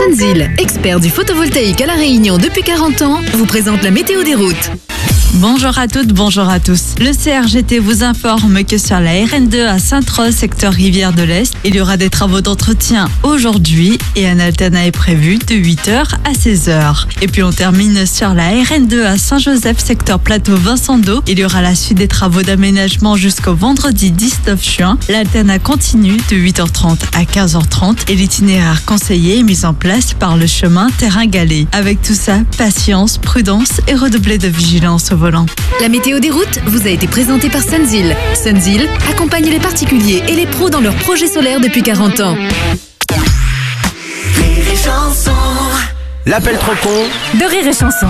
Sunzil, expert du photovoltaïque à La Réunion depuis 40 ans, vous présente la météo des routes. Bonjour à toutes, bonjour à tous. Le CRGT vous informe que sur la RN2 à Sainte-Rose, secteur Rivière de l'Est, il y aura des travaux d'entretien aujourd'hui et un alternat est prévu de 8h à 16h. Et puis on termine sur la RN2 à Saint-Joseph, secteur Plateau Vincent d'Eau. Il y aura la suite des travaux d'aménagement jusqu'au vendredi 19 juin. L'alternat continue de 8h30 à 15h30 et l'itinéraire conseillé est mis en place par le chemin Terrain Galé. Avec tout ça, patience, prudence et redoubler de vigilance au volant. La météo des routes vous a été présentée par Sunzil. Sunzil accompagne les particuliers et les pros dans leurs projets solaires depuis 40 ans. L'appel trop con De Rire et Chanson.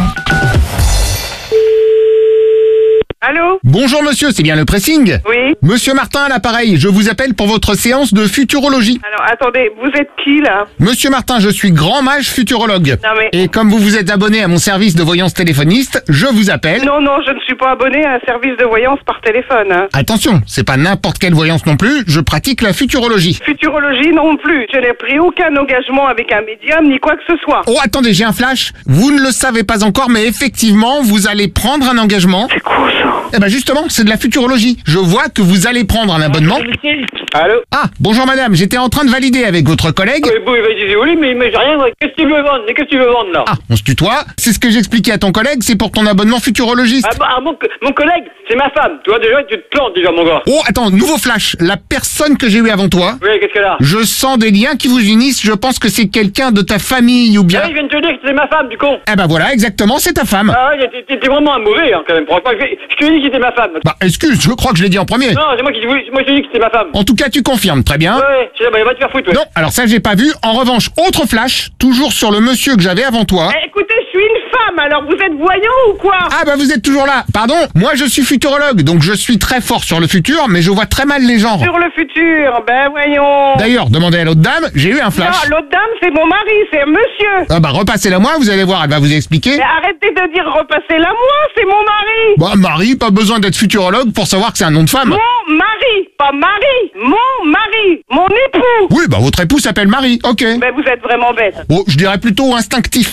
Allô? Bonjour monsieur, c'est bien le pressing? Oui. Monsieur Martin à l'appareil, je vous appelle pour votre séance de futurologie. Alors, attendez, vous êtes qui, là? Monsieur Martin, je suis grand mage futurologue. Non, mais... Et comme vous vous êtes abonné à mon service de voyance téléphoniste, je vous appelle... Non, je ne suis pas abonné à un service de voyance par téléphone. Hein. Attention, c'est pas n'importe quelle voyance non plus, je pratique la futurologie. Futurologie non plus. Je n'ai pris aucun engagement avec un médium ni quoi que ce soit. Oh, attendez, j'ai un flash. Vous ne le savez pas encore, mais effectivement, vous allez prendre un engagement. C'est quoi ça? Eh ben justement, c'est de la futurologie. Je vois que vous allez prendre un abonnement. Allô? Ah, bonjour madame, j'étais en train de valider avec votre collègue. Oui, bon, il va dire oui, mais j'ai rien. Qu'est-ce que tu veux vendre? Qu'est-ce que tu veux vendre là? Ah, on se tutoie. C'est ce que j'expliquais à ton collègue, c'est pour ton abonnement futurologiste. Ah, bah, mon collègue, c'est ma femme. Tu vois, déjà, tu te plantes déjà, mon gars. Oh, attends, nouveau flash. La personne que j'ai eue avant toi, Oui, qu'est-ce qu'elle a? je sens des liens qui vous unissent. Je pense que c'est quelqu'un de ta famille ou bien... Ah, je viens de te dire que c'est ma femme, du con. Eh ben voilà, exactement, c'est ta femme. Ah, ouais, t'es vraiment un mauvais, hein, quand même. Franchement, je te dis que c'était ma femme. Bah, excuse, je crois que je l'ai dit en premier. Non, c'est moi qui moi, je te dis que c'était ma femme. En tout cas, tu confirmes, très bien. Ouais, c'est ça, bah, va te faire foutre, ouais. Non, alors ça, j'ai pas vu. En revanche, autre flash, toujours sur le monsieur que j'avais avant toi. Eh, écoutez, je suis une femme, alors vous êtes voyant ou quoi? Ah bah vous êtes toujours là. Pardon, moi je suis futurologue, donc je suis très fort sur le futur, mais je vois très mal les genres. Sur le futur, ben voyons. D'ailleurs, demandez à l'autre dame, j'ai eu un flash. Non, l'autre dame, c'est mon mari, c'est un monsieur. Ah bah repassez-la moi, vous allez voir, elle va vous expliquer. Mais arrêtez de dire repassez-la moi, c'est mon mari. Bah Marie, pas besoin d'être futurologue pour savoir que c'est un nom de femme. Mon mari, pas mari, mon mari, mon époux. Oui, bah votre époux s'appelle Marie, ok. Ben vous êtes vraiment bête. Bon, je dirais plutôt instinctif.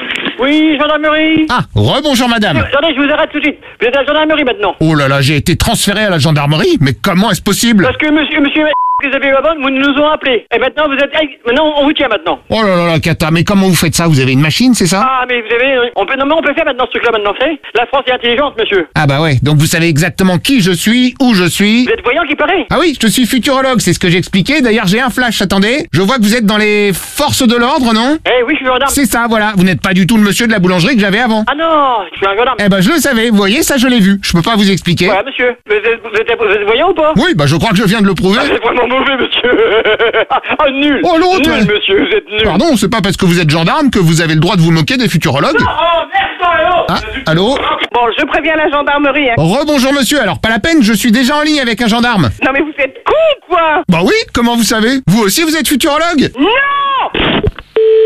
Oui, gendarmerie. Ah, rebonjour madame. Attendez, je vous arrête tout de suite. Vous êtes à la gendarmerie maintenant. Oh là là, j'ai été transféré à la gendarmerie, mais comment est-ce possible? Parce que monsieur que vous avez eu avant, vous nous ont appelés. Et maintenant, maintenant, on vous tient maintenant. Oh là là là, Kata, mais comment vous faites ça? Vous avez une machine, c'est ça? Ah, mais vous avez, on peut faire maintenant ce truc-là maintenant, c'est? La France est intelligente, monsieur. Ah bah ouais, donc vous savez exactement qui je suis, où je suis. Vous êtes voyant qui paraît? Ah oui, je suis futurologue, c'est ce que j'expliquais. D'ailleurs, j'ai un flash, attendez. Je vois que vous êtes dans les forces de l'ordre, non? Eh oui, je suis gendarme. C'est ça, voilà. Vous n'êtes pas du tout le monsieur de la boulangerie que j'avais avant. Ah non, je suis un gendarme. Eh ben, je le savais. Vous voyez, ça, je l'ai vu. Je peux pas vous expliquer. Ouais, monsieur. Vous êtes voyant ou pas? Oui, bah, je crois que je viens de le prouver. Ah, vous êtes vraiment mauvais, monsieur. Ah, nul. Oh, l'autre. Nul, monsieur, vous êtes nul. Pardon, c'est pas parce que vous êtes gendarme que vous avez le droit de vous moquer des futurologues. Oh, merde, allô. Ah, allô? Bon, je préviens la gendarmerie. Hein. Rebonjour monsieur, alors pas la peine, je suis déjà en ligne avec un gendarme. Non mais vous êtes con quoi? Bah oui, comment vous savez? Vous aussi vous êtes futurologue? Non!